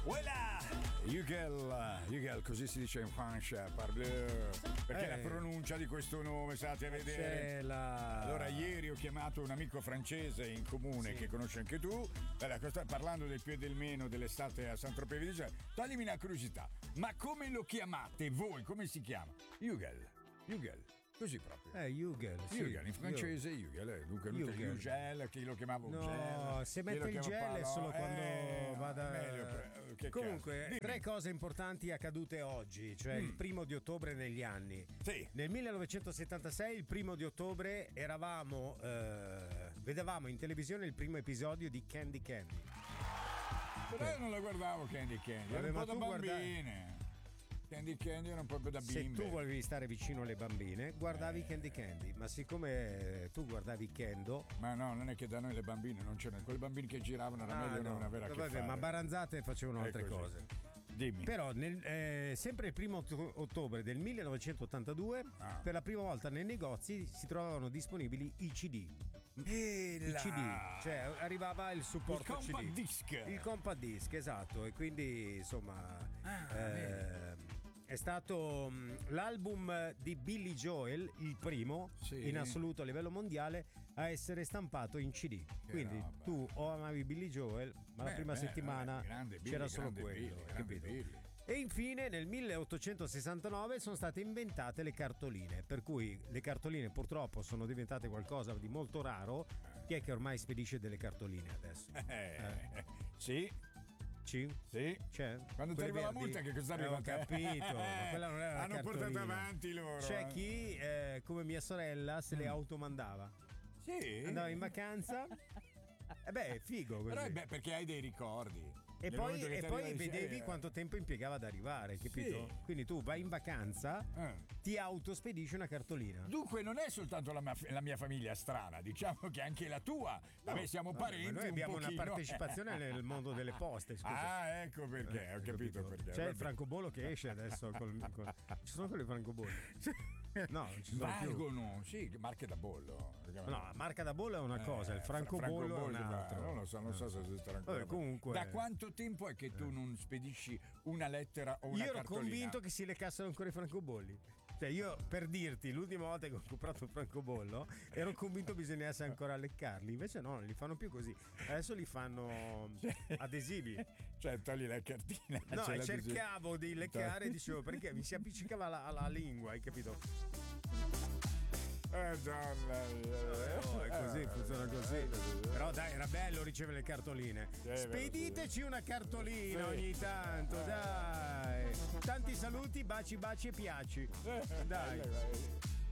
Voilà! Hugel, così si dice in Francia, parbleu. Perché la pronuncia di questo nome, state a vedere. Allora, ieri ho chiamato un amico francese in comune che conosci anche tu. Parlando del più e del meno dell'estate a Saint-Tropez, dice: toglimi una curiosità, ma come lo chiamate voi? Come si chiama? Hugel. Così proprio. Hugel. Sì. Hugel, in francese Hugel. Dunque Hugel, che lo chiamavo Ugel. No, se mette il gel è solo quando vada. Meglio, comunque, tre cose importanti accadute oggi, cioè il 1° ottobre negli anni. Sì. Nel 1976, il 1° ottobre, vedevamo in televisione il primo episodio di Candy Candy. Però io non la guardavo Candy Candy, era un po' da bambine. Candy Candy era un po' da bimbe. Se tu volevi stare vicino alle bambine, guardavi Candy Candy, ma siccome tu guardavi Kendo. Ma no, non è che da noi le bambine non c'erano, quelle bambine che giravano era meglio non avere a che fare. Ma Baranzate facevano altre cose. Dimmi. Però sempre il 1° ottobre del 1982 per la prima volta nei negozi si trovavano disponibili i CD. Il CD, cioè arrivava il supporto il compact disc. Il compact disc, esatto, e quindi insomma è stato l'album di Billy Joel, il primo in assoluto a livello mondiale a essere stampato in CD. Quindi tu o amavi Billy Joel, ma la prima settimana c'era solo quello, capito? E infine nel 1869 sono state inventate le cartoline, per cui le cartoline purtroppo sono diventate qualcosa di molto raro. Chi è che ormai spedisce delle cartoline adesso? Sì. Sì. C'è? Quando ti arriva la multa, che cosa arriva? Ho capito, ma quella non era la hanno cartolina. portato avanti loro. C'è chi, come mia sorella, se le automandava. Sì. Andava in vacanza. È figo così. Però perché hai dei ricordi. E poi vedevi quanto tempo impiegava ad arrivare, capito? Sì. Quindi tu vai in vacanza, ti autospedisci una cartolina. Dunque non è soltanto la mia famiglia strana, diciamo che anche la tua. Vabbè, siamo parenti. Ma noi abbiamo un una partecipazione nel mondo delle poste. Scusa. Ecco perché, ho capito perché. C'è il francobollo che esce adesso. Ci sono quelli francobolli. No, non ci sono valgono, sì, marche da bollo. No, marca da bollo è una cosa, il francobollo è un altro. Non so se esiste ancora. Comunque, da quanto tempo è che tu non spedisci una lettera o una cartolina? Io ero convinto che si lecassero ancora i francobolli. Cioè io, per dirti, l'ultima volta che ho comprato un francobollo ero convinto bisognasse ancora leccarli, invece no, non li fanno più così, adesso li fanno adesivi. Cioè togli la cartina. No, cercavo di leccare e dicevo perché mi si appiccicava la lingua, hai capito? È così, funziona così. Però dai, era bello ricevere le cartoline. Spediteci una cartolina ogni tanto, dai. Tanti saluti, baci e piaci. Dai.